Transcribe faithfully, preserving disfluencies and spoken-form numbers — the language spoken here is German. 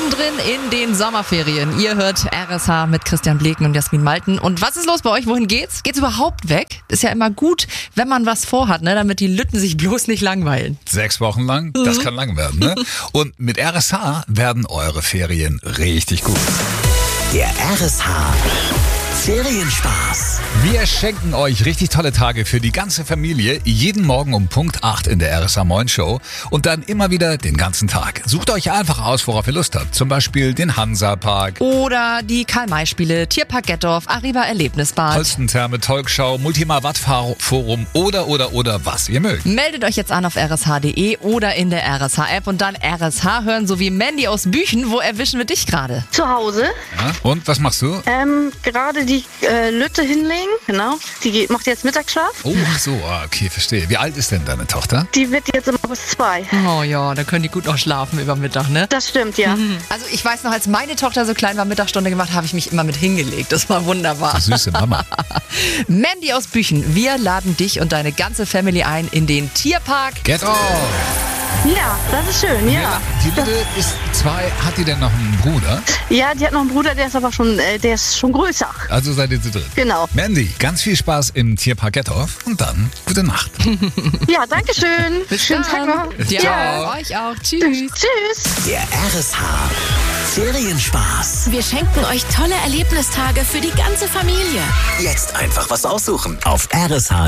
mittendrin in den Sommerferien. Ihr hört R S H mit Christian Bleken und Jasmin Malten. Und was ist los bei euch? Wohin geht's? Geht's überhaupt weg? Ist ja immer gut, wenn man was vorhat, ne? Damit die Lütten sich bloß nicht langweilen. Sechs Wochen lang, das Mhm. kann lang werden, ne? Und mit R S H werden eure Ferien richtig gut. Der R S H Ferienspaß. Wir schenken euch richtig tolle Tage für die ganze Familie, jeden Morgen um Punkt acht in der R S H Moin Show und dann immer wieder den ganzen Tag. Sucht euch einfach aus, worauf ihr Lust habt. Zum Beispiel den Hansa-Park, Oder die Karl-May-Spiele, Tierpark Gettorf, Arriva Erlebnisbad. Holstentherme, Talkshow, Multima Wattforum oder, oder, oder was ihr mögt. Meldet euch jetzt an auf r s h punkt d e oder in der R S H-App und dann R S H hören, so wie Mandy aus Büchen. Wo erwischen wir dich gerade? Zu Hause. Ja? Und, was machst du? Ähm, gerade die äh, Lütte hinlegen, genau. Die geht, macht jetzt Mittagsschlaf. Oh, ach so, ah, okay, verstehe. Wie alt ist denn deine Tochter? Die wird jetzt im August zwei. Oh ja, da können die gut noch schlafen über Mittag, ne? Das stimmt, ja. Also ich weiß noch, als meine Tochter so klein war, Mittagsstunde gemacht, habe ich mich immer mit hingelegt. Das war wunderbar. Süße Mama. Mandy aus Büchen, wir laden dich und deine ganze Family ein in den Tierpark. Get off! Ja, das ist schön, ja. Die Lütte ist zwei. Hat die denn noch einen Bruder? Ja, die hat noch einen Bruder, der ist aber schon, äh, der ist schon größer. Also seid ihr zu dritt. Genau. Mandy, ganz viel Spaß im Tierpark Gettorf und dann gute Nacht. Ja, danke schön. Schönen Tag noch. Ja, Ciao. euch auch. Tschüss. Tschüss. Der R S H Ferienspaß. Wir schenken euch tolle Erlebnistage für die ganze Familie. Jetzt einfach was aussuchen auf r s h